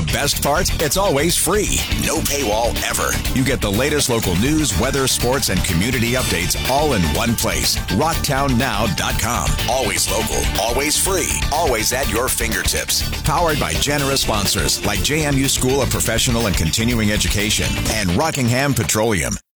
The best part? It's always free. No paywall ever. You get the latest local news, weather, sports, and community updates all in one place. RocktownNow.com. Always local, always free, always at your fingertips. Powered by generous sponsors like JMU School of Professional and Continuing Education and Rockingham Petroleum.